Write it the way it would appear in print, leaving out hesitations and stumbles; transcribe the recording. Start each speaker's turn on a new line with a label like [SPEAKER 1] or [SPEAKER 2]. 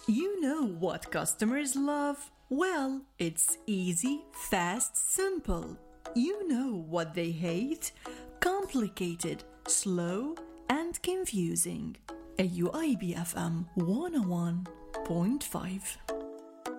[SPEAKER 1] You know what customers love? Well, it's easy, fast, simple. You know what they hate? Complicated, slow, and confusing. AUIB FM 101.5